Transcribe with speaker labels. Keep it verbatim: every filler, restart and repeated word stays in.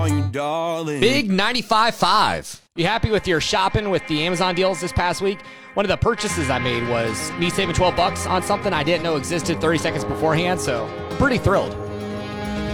Speaker 1: you, darling.
Speaker 2: Big ninety-five five.
Speaker 3: You happy with your shopping with the Amazon deals this past week? One of the purchases I made was me saving twelve bucks on something I didn't know existed thirty seconds beforehand, so pretty thrilled.